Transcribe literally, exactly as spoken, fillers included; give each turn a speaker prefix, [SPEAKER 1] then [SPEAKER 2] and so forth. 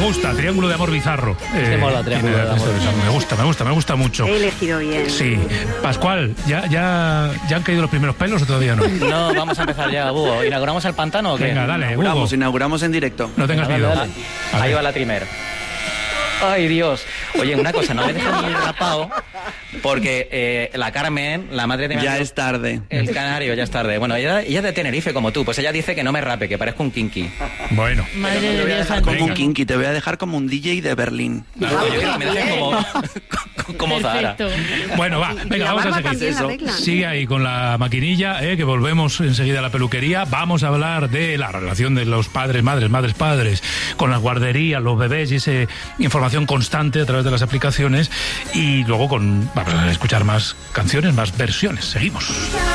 [SPEAKER 1] gusta, Triángulo de Amor Bizarro.
[SPEAKER 2] Este
[SPEAKER 1] Eh,
[SPEAKER 2] mola, Triángulo
[SPEAKER 1] tiene
[SPEAKER 2] de Amor
[SPEAKER 1] Ernesto Bizarro. Me gusta, me gusta, me gusta mucho.
[SPEAKER 3] He elegido bien.
[SPEAKER 1] Sí. Pascual, ¿ya, ya, ¿ya han caído los primeros pelos o todavía no?
[SPEAKER 2] No, vamos a empezar ya, Hugo. ¿Inauguramos el pantano o qué?
[SPEAKER 1] Venga, dale, Hugo.
[SPEAKER 4] Inauguramos, inauguramos en directo.
[SPEAKER 1] No tengas
[SPEAKER 2] Dale,
[SPEAKER 1] miedo.
[SPEAKER 2] dale.
[SPEAKER 1] A
[SPEAKER 2] Ahí
[SPEAKER 1] ver.
[SPEAKER 2] va la primera. Ay, Dios. Oye, una cosa, no me dejes ni rapado, porque eh, la Carmen, la madre de mi
[SPEAKER 4] Ya
[SPEAKER 2] amigo,
[SPEAKER 4] es tarde.
[SPEAKER 2] el canario, ya es tarde. Bueno, ella, ella es de Tenerife, como tú. Pues ella dice que no me rape, que parezco un kinky.
[SPEAKER 1] Bueno.
[SPEAKER 5] Madre de Dios
[SPEAKER 4] Como
[SPEAKER 5] santísimo.
[SPEAKER 4] un kinky, te voy a dejar como un D J de Berlín.
[SPEAKER 2] No, yo quiero que me dejes como, como Zahara.
[SPEAKER 5] Perfecto.
[SPEAKER 1] Bueno, va,
[SPEAKER 3] Y
[SPEAKER 1] venga,
[SPEAKER 3] la
[SPEAKER 1] vamos a
[SPEAKER 3] barba
[SPEAKER 1] seguir.
[SPEAKER 3] también la
[SPEAKER 4] Eso.
[SPEAKER 3] arreglan.
[SPEAKER 1] Sigue ahí con la maquinilla, eh, que volvemos enseguida a la peluquería. Vamos a hablar de la relación de los padres, madres, madres, padres, con las guarderías, los bebés y esa información constante a través de las aplicaciones. Y luego con vamos a escuchar más canciones, más versiones. Seguimos.